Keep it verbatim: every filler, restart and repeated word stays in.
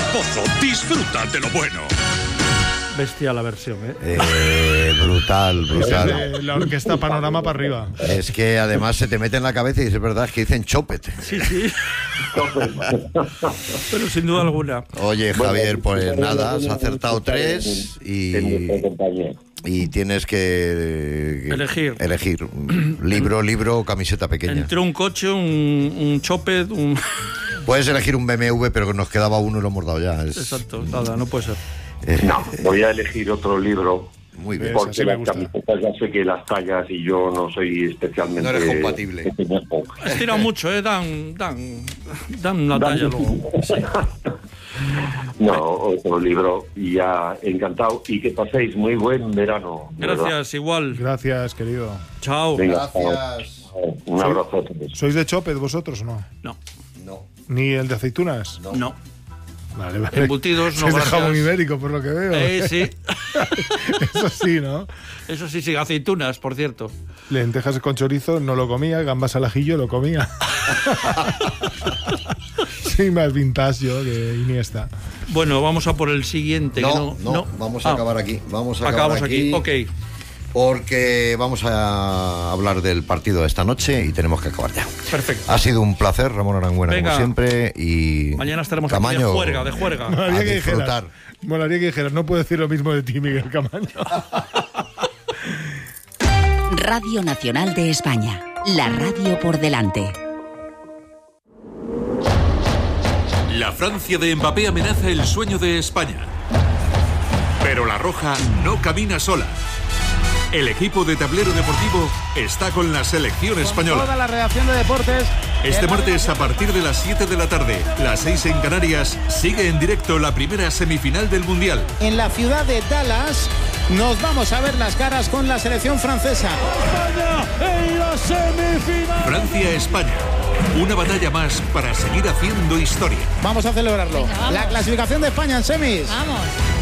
Pozo, disfruta de lo bueno. Bestia la versión, ¿eh? eh brutal, brutal. Eh, la orquesta Panorama para arriba. Es que además se te mete en la cabeza y es verdad que dicen chopet. Sí, sí. Pero sin duda alguna. Oye, Javier, Bueno, pues nada, has acertado tres y, y tienes que Elegir. elegir libro, libro o camiseta pequeña. Entre un coche, un, un chopet, un... Puedes elegir un B M W, pero que nos quedaba uno y lo hemos dado ya. Es... Exacto, nada, no puede ser. Eh, No, voy a elegir otro libro. Muy bien. Esa Porque sí me las gusta. camisetas ya sé que las tallas y yo no soy especialmente... No eres compatible. pequeñajo. Has tirado mucho, ¿eh? Dan, dan, dan la talla luego. Sí. No, otro libro y ya encantado. Y que paséis muy buen verano. de verdad. Gracias, igual. Gracias, querido. Chao. Venga, Gracias. chao. Un abrazo a todos. ¿Sois de Chopet vosotros o no? No, No, ¿Ni el de aceitunas? no. no. Vale, vale. Embutidos, no Sois de gracias. jamón ibérico, por lo que veo. Eh, sí. Eso sí, ¿no? Eso sí, sí, aceitunas, por cierto. Lentejas con chorizo no lo comía, gambas al ajillo lo comía. Sí, más vintage yo que Iniesta. Bueno, vamos a por el siguiente. No, que no, no, no. vamos a Ah, acabar aquí. Vamos a Acabamos acabar aquí. aquí. Ok, Porque vamos a hablar del partido de esta noche y tenemos que acabar ya. perfecto. Ha sido un placer, Ramón Arangüena, Venga. como siempre. Y Mañana estaremos aquí de Camaño, juerga, de juerga. a Molaría que disfrutar. dijeras, molaría que dijeras, no puedo decir lo mismo de ti, Miguel Camaño. Radio Nacional de España. La radio por delante. La Francia de Mbappé amenaza el sueño de España. Pero la Roja no camina sola. El equipo de Tablero Deportivo está con la selección española. Toda la redacción de deportes. Este martes a partir de las siete de la tarde, las seis en Canarias, sigue en directo la primera semifinal del Mundial. En la ciudad de Dallas nos vamos a ver las caras con la selección francesa. Francia-España. Una batalla más para seguir haciendo historia. Vamos a celebrarlo. Venga, vamos. La clasificación de España en semis. Vamos.